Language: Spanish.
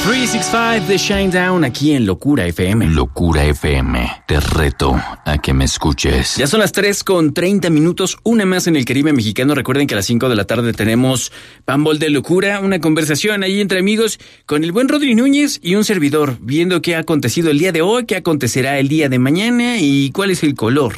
365 de Shinedown aquí en Locura FM. Locura FM, te reto a que me escuches. Ya son las 3:30, una más en el Caribe mexicano. Recuerden que a las 5 de la tarde tenemos Pambol de Locura, una conversación ahí entre amigos con el buen Rodri Núñez y un servidor, viendo qué ha acontecido el día de hoy, qué acontecerá el día de mañana y cuál es el color